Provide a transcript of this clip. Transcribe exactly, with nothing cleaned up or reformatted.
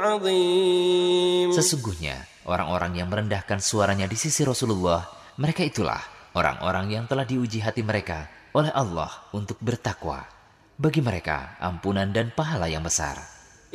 عظيم. Sesungguhnya orang-orang yang merendahkan suaranya di sisi Rasulullah, mereka itulah orang-orang yang telah diuji hati mereka oleh Allah untuk bertakwa. Bagi mereka ampunan dan pahala yang besar.